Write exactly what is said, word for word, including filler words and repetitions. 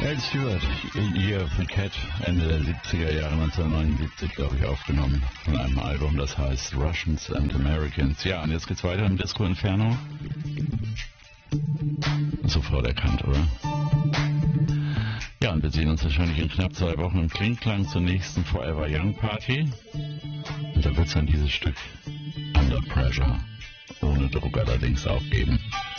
Al Stewart, hier von Cat, Ende der siebziger Jahre, neunzehnhundertneunundsiebzig, glaube ich, aufgenommen von einem Album, das heißt Russians and Americans. Ja, und jetzt geht's weiter im Disco Inferno. Sofort erkannt, oder? Ja, und wir sehen uns wahrscheinlich in knapp zwei Wochen im Klingklang zur nächsten Forever Young Party. Und da wird's dann dieses Stück Under Pressure, ohne Druck allerdings, aufgeben.